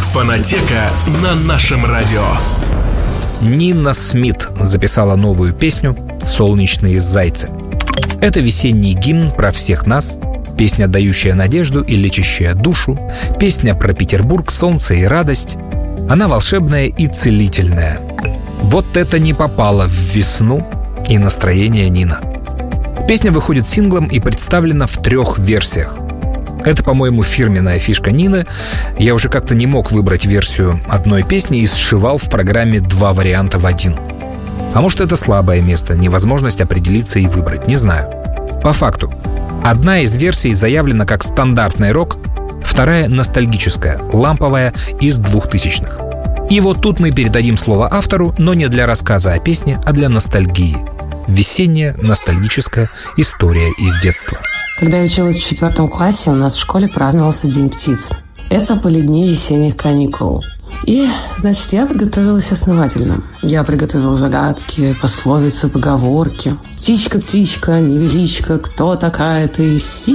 Фонотека на нашем радио. Нина Смит записала новую песню «Солнечные зайцы». Это весенний гимн про всех нас, песня, дающая надежду и лечащая душу, песня про Петербург, солнце и радость. Она волшебная и целительная. Вот это не попало в весну и настроение Нина. Песня выходит синглом и представлена в 3 версиях. Это, по-моему, фирменная фишка Нины. Я уже как-то не мог выбрать версию одной песни и сшивал в программе 2 варианта в один. А может, это слабое место, невозможность определиться и выбрать, не знаю. По факту, одна из версий заявлена как стандартный рок, вторая — ностальгическая, ламповая, из 2000-х. И вот тут мы передадим слово автору, но не для рассказа о песне, а для ностальгии. Весенняя ностальгическая история из детства. Когда я училась в 4 классе, у нас в школе праздновался День птиц. Это были дни весенних каникул. И, значит, я подготовилась основательно. Я приготовила загадки, пословицы, поговорки. «Птичка, птичка, невеличка, кто такая ты?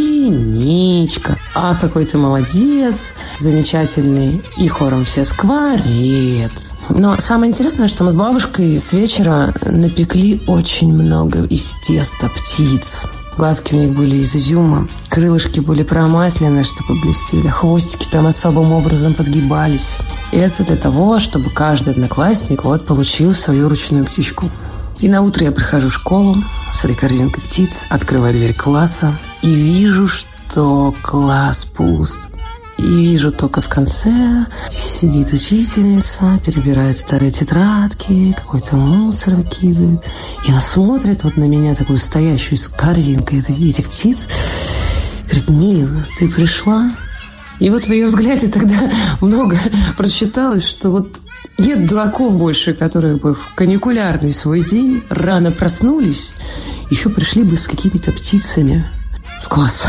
Синичка. Ах, какой ты молодец, замечательный». И хором все «Скворец». Но самое интересное, что мы с бабушкой с вечера напекли очень много из теста птиц. Глазки у них были из изюма, крылышки были промасленные, чтобы блестели, хвостики там особым образом подгибались. И это для того, чтобы каждый одноклассник получил свою ручную птичку. И на утро я прихожу в школу с этой корзинкой птиц, открываю дверь класса и вижу, что класс пуст. И вижу только в конце сидит учительница, перебирает старые тетрадки, какой-то мусор выкидывает. И она смотрит на меня, такую стоящую с корзинкой этих птиц. Говорит: «Нина, ты пришла?» И в ее взгляде тогда много прочиталось, что нет дураков больше, которые бы в каникулярный свой день рано проснулись, еще пришли бы с какими-то птицами в класс.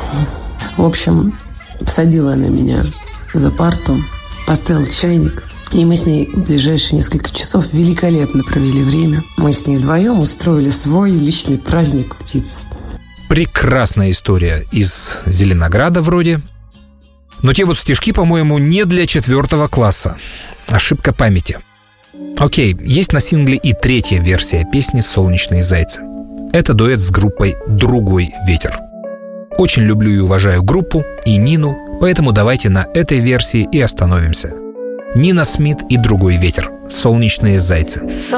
В общем, посадила она меня за парту, поставила чайник, и мы с ней в ближайшие несколько часов великолепно провели время. Мы с ней вдвоем устроили свой личный праздник птиц. Прекрасная история из Зеленограда вроде. Но те стишки, по-моему, не для 4 класса. Ошибка памяти. Окей, есть на сингле и 3-я версия песни «Солнечные зайцы». Это дуэт с группой «Другой ветер». Очень люблю и уважаю группу и Нину, поэтому давайте на этой версии и остановимся. Нина Смит и «Другой ветер». «Солнечные зайцы».